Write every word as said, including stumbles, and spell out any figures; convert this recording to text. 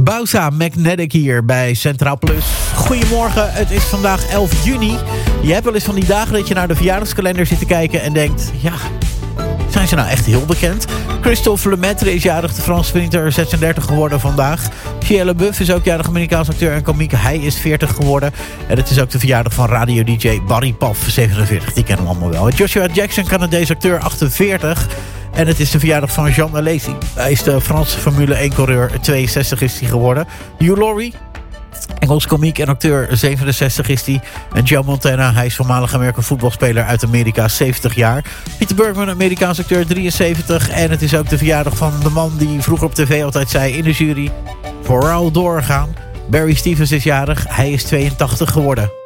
Bausa Magnetic hier bij Centraal Plus. Goedemorgen, het is vandaag elf juni. Je hebt wel eens van die dagen dat je naar de verjaardagskalender zit te kijken en denkt... ja, zijn ze nou echt heel bekend? Christophe Lemaitre is jarig, de Franse sprinter, zesendertig geworden vandaag. Shia LaBeouf is ook jarig, Amerikaans acteur en komiek. Hij is veertig geworden. En het is ook de verjaardag van radio-d j Barry Paf, zevenenveertig. Die kennen we allemaal wel. Joshua Jackson, Canadees acteur, achtenveertig. En het is de verjaardag van Jean Alesi. Hij is de Franse Formule één-coureur, tweeënzestig is hij geworden. Hugh Laurie, Engels komiek en acteur, zevenenzestig is hij. En Joe Montana, hij is voormalig Amerikaanse voetbalspeler uit Amerika, zeventig jaar. Peter Bergman, Amerikaans acteur, drieënzeventig. En het is ook de verjaardag van de man die vroeger op tv altijd zei in de jury... vooral doorgaan. Barry Stevens is jarig, hij is tweeëntachtig geworden.